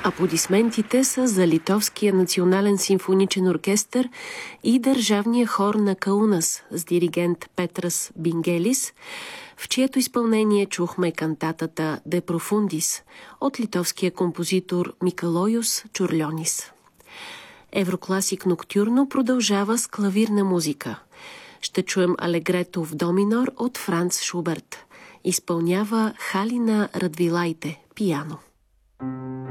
Аплодисментите са за Литовския национален симфоничен оркестър и държавния хор на Каунас с диригент Петрас Бингелис, в чието изпълнение чухме кантатата «De Profundis» от литовския композитор Микалойус Чурльонис. Еврокласик Ноктюрно продължава с клавирна музика. Ще чуем алегрето в до минор от Франц Шуберт. Изпълнява Халина Радвилайте, пиано.